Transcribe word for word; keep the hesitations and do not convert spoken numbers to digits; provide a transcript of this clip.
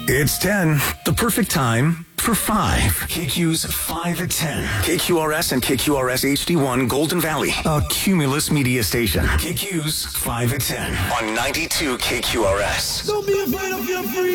It's ten, the perfect time for five. K Q's five at ten. K Q R S and K Q R S H D one Golden Valley, a Cumulus media station. K Q's five at ten on ninety-two K Q R S. Don't be afraid of your free.